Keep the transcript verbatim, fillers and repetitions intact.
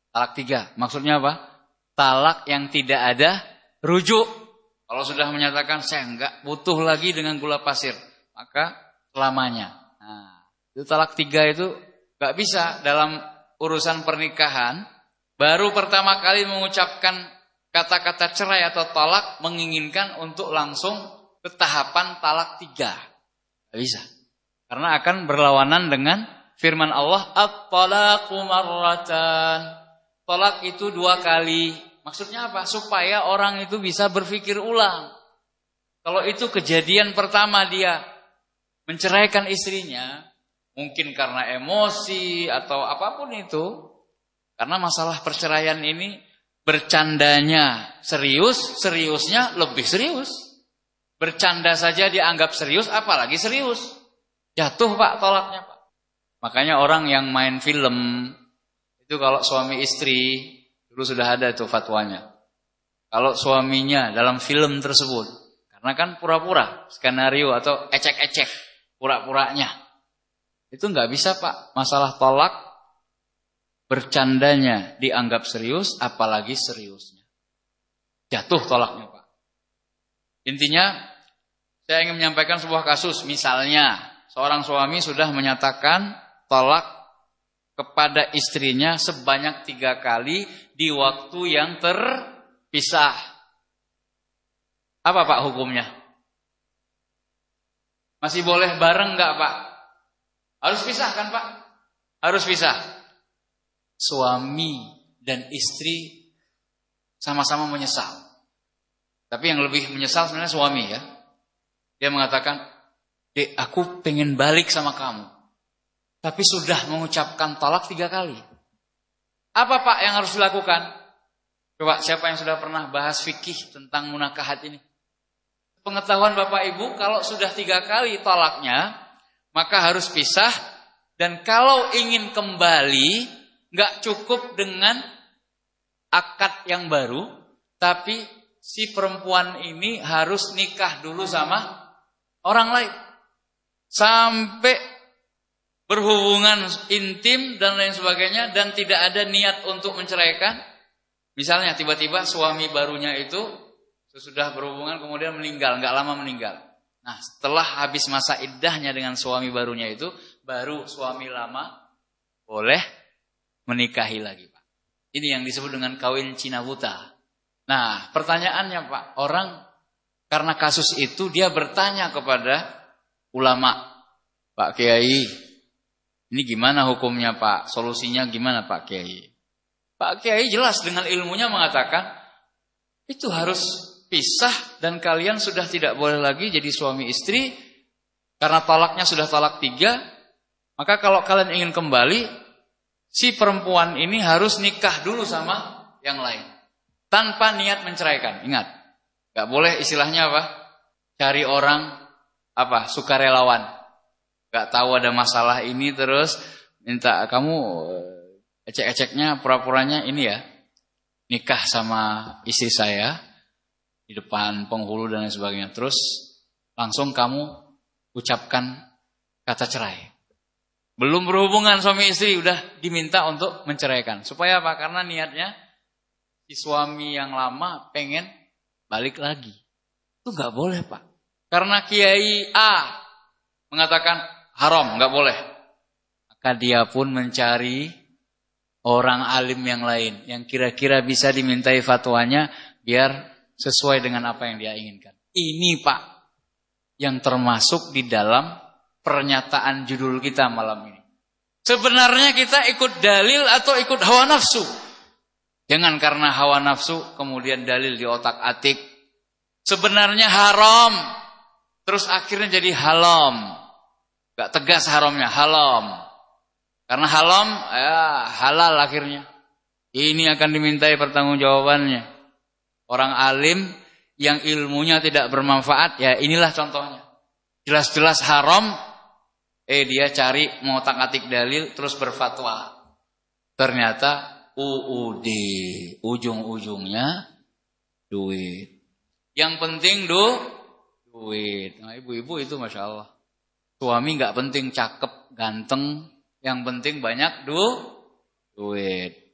Talak tiga. Maksudnya apa? Talak yang tidak ada rujuk. Kalau sudah menyatakan saya enggak butuh lagi dengan gula pasir, maka selamanya. Nah, itu talak tiga itu enggak bisa dalam urusan pernikahan. Baru pertama kali mengucapkan kata-kata cerai atau talak menginginkan untuk langsung ke tahapan talak tiga. Enggak bisa. Karena akan berlawanan dengan firman Allah, at-talaqu marratan. Talak itu dua kali. Maksudnya apa? Supaya orang itu bisa berpikir ulang. Kalau itu kejadian pertama dia menceraikan istrinya, mungkin karena emosi atau apapun itu. Karena masalah perceraian ini bercandanya serius, seriusnya lebih serius. Bercanda saja dianggap serius, apalagi serius. Jatuh Pak tolaknya Pak. Makanya orang yang main film itu kalau suami istri, dulu sudah ada itu fatwanya. Kalau suaminya dalam film tersebut, karena kan pura-pura, skenario atau ecek-ecek, pura-puranya. Itu nggak bisa Pak, masalah tolak, bercandanya dianggap serius, apalagi seriusnya. Jatuh tolaknya Pak. Intinya, saya ingin menyampaikan sebuah kasus, misalnya, seorang suami sudah menyatakan tolak kepada istrinya sebanyak tiga kali di waktu yang terpisah. Apa Pak hukumnya? Masih boleh bareng nggak Pak? Harus pisah kan Pak? Harus pisah. Suami dan istri sama-sama menyesal. Tapi yang lebih menyesal sebenarnya suami ya. Dia mengatakan, "Dek, aku pengen balik sama kamu. Tapi sudah mengucapkan talak tiga kali. Apa Pak yang harus dilakukan?" Coba siapa yang sudah pernah bahas fikih tentang munakahat ini? Pengetahuan Bapak Ibu, kalau sudah tiga kali talaknya, maka harus pisah. Dan kalau ingin kembali, nggak cukup dengan akad yang baru, tapi si perempuan ini harus nikah dulu sama orang lain. Sampai berhubungan intim dan lain sebagainya, dan tidak ada niat untuk menceraikan. Misalnya tiba-tiba suami barunya itu sesudah berhubungan kemudian meninggal, nggak lama meninggal. Nah setelah habis masa iddahnya dengan suami barunya itu, baru suami lama boleh menikahi lagi Pak. Ini yang disebut dengan kawin Cina buta. Nah pertanyaannya Pak, orang karena kasus itu dia bertanya kepada ulama, "Pak Kiai, ini gimana hukumnya Pak? Solusinya gimana Pak Kiai?" Pak Kiai jelas dengan ilmunya mengatakan, itu harus pisah dan kalian sudah tidak boleh lagi jadi suami istri. Karena talaknya sudah talak tiga. Maka kalau kalian ingin kembali, si perempuan ini harus nikah dulu sama yang lain. Tanpa niat menceraikan. Ingat, gak boleh istilahnya apa? Cari orang apa sukarelawan. Gak tahu ada masalah ini terus minta kamu ecek-eceknya pura-puranya ini ya, nikah sama istri saya di depan penghulu dan lain sebagainya. Terus langsung kamu ucapkan kata cerai. Belum berhubungan suami istri udah diminta untuk menceraikan. Supaya apa? Karena niatnya si suami yang lama pengen balik lagi. Itu gak boleh Pak. Karena Kiai A mengatakan haram, nggak boleh. Maka dia pun mencari orang alim yang lain, yang kira-kira bisa dimintai fatwanya, biar sesuai dengan apa yang dia inginkan. Ini Pak, yang termasuk di dalam pernyataan judul kita malam ini. Sebenarnya kita ikut dalil atau ikut hawa nafsu. Jangan karena hawa nafsu, kemudian dalil di otak-atik. Sebenarnya haram, terus akhirnya jadi halam. Gak tegas haramnya, halam. Karena halam, ya halal akhirnya. Ini akan dimintai pertanggungjawabannya. Orang alim yang ilmunya tidak bermanfaat, ya inilah contohnya. Jelas-jelas haram, eh dia cari mengotak-atik dalil terus berfatwa. Ternyata U U D, ujung-ujungnya duit. Yang penting do duit. Nah, ibu-ibu itu Masya Allah. Suami gak penting cakep, ganteng, yang penting banyak du, duit.